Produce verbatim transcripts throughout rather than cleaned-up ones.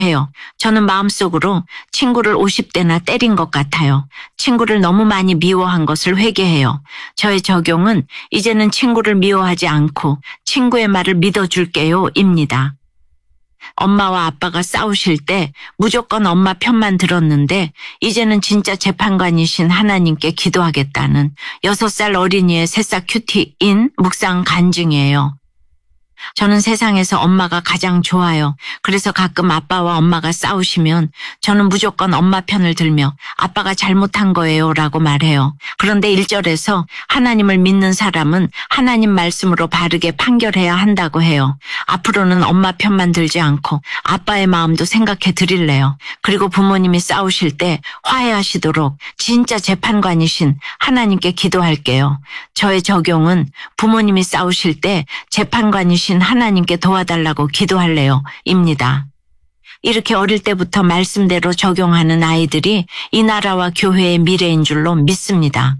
해요. 저는 마음속으로 친구를 오십 대나 때린 것 같아요. 친구를 너무 많이 미워한 것을 회개해요. 저의 적용은 이제는 친구를 미워하지 않고 친구의 말을 믿어줄게요 입니다. 엄마와 아빠가 싸우실 때 무조건 엄마 편만 들었는데 이제는 진짜 재판관이신 하나님께 기도하겠다는 여섯 살 어린이의 새싹 큐티인 묵상 간증이에요. 저는 세상에서 엄마가 가장 좋아요. 그래서 가끔 아빠와 엄마가 싸우시면 저는 무조건 엄마 편을 들며 아빠가 잘못한 거예요 라고 말해요. 그런데 일 절에서 하나님을 믿는 사람은 하나님 말씀으로 바르게 판결해야 한다고 해요. 앞으로는 엄마 편만 들지 않고 아빠의 마음도 생각해 드릴래요. 그리고 부모님이 싸우실 때 화해하시도록 진짜 재판관이신 하나님께 기도할게요. 저의 적용은 부모님이 싸우실 때 재판관이신 하나님께 도와달라고 기도할래요 입니다. 이렇게 어릴 때부터 말씀대로 적용하는 아이들이 이 나라와 교회의 미래인 줄로 믿습니다.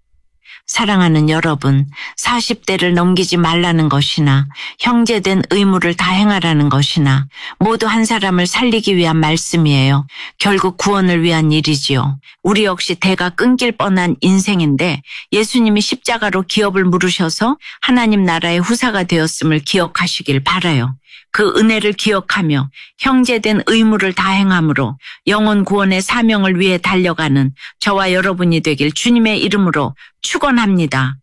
사랑하는 여러분, 사십 대를 넘기지 말라는 것이나 형제된 의무를 다 행하라는 것이나 모두 한 사람을 살리기 위한 말씀이에요. 결국 구원을 위한 일이지요. 우리 역시 대가 끊길 뻔한 인생인데 예수님이 십자가로 기업을 물으셔서 하나님 나라의 후사가 되었음을 기억하시길 바라요. 그 은혜를 기억하며 형제된 의무를 다 행함으로 영혼 구원의 사명을 위해 달려가는 저와 여러분이 되길 주님의 이름으로 축원합니다.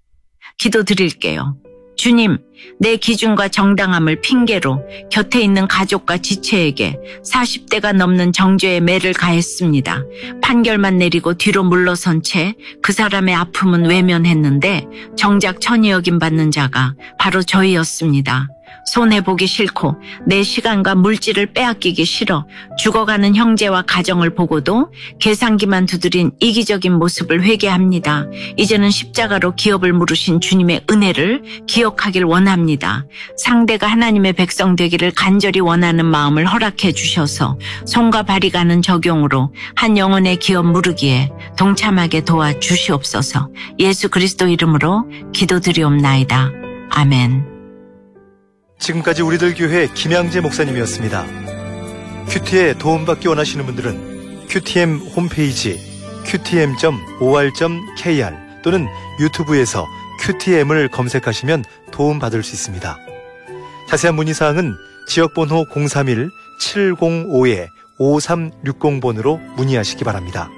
기도드릴게요. 주님, 내 기준과 정당함을 핑계로 곁에 있는 가족과 지체에게 사십 대가 넘는 정죄의 매를 가했습니다. 판결만 내리고 뒤로 물러선 채 그 사람의 아픔은 외면했는데 정작 천이 여김받는 자가 바로 저희였습니다. 손해보기 싫고 내 시간과 물질을 빼앗기기 싫어 죽어가는 형제와 가정을 보고도 계산기만 두드린 이기적인 모습을 회개합니다. 이제는 십자가로 기업을 물으신 주님의 은혜를 기억하길 원합니다. 상대가 하나님의 백성 되기를 간절히 원하는 마음을 허락해 주셔서 손과 발이 가는 적용으로 한 영혼의 기업 물으기에 동참하게 도와주시옵소서. 예수 그리스도 이름으로 기도드리옵나이다. 아멘. 지금까지 우리들 교회 김양재 목사님이었습니다. 큐티에 도움받기 원하시는 분들은 큐티엠 홈페이지 큐티엠 닷 오알 닷 케이알 또는 유튜브에서 큐티엠을 검색하시면 도움받을 수 있습니다. 자세한 문의사항은 지역번호 공삼일 칠공오 오삼육공 번으로 문의하시기 바랍니다.